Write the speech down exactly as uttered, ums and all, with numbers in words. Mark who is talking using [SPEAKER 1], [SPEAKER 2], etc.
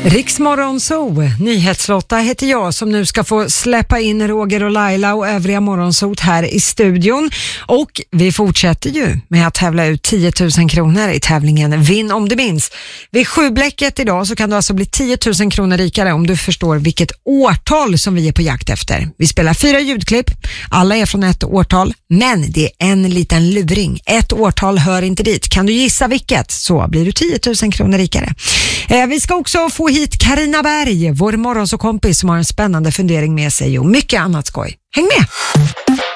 [SPEAKER 1] Riksmorgon Zoo, Nyhetslotta heter jag som nu ska få släppa in Roger och Laila och övriga morgonsot här i studion. Och vi fortsätter ju med att tävla ut tio tusen kronor i tävlingen Vinn om du minns. Vid sjubläcket idag så kan du alltså bli tio tusen kronor rikare om du förstår vilket årtal som vi är på jakt efter. Vi spelar fyra ljudklipp, alla är från ett årtal, men det är en liten luring. Ett årtal hör inte dit. Kan du gissa vilket så blir du tio tusen kronor rikare. Eh, vi ska också få hit Carina Berg, vår morgonsåkompis som har en spännande fundering med sig och mycket annat skoj. Häng med!